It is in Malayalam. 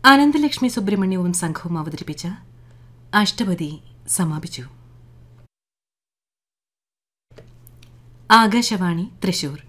അനന്തലക്ഷ്മി സുബ്രഹ്മണ്യവും സംഘവും അവതരിപ്പിച്ച അഷ്ടപതി സമാപിച്ചു. ആകാശവാണി തൃശൂർ.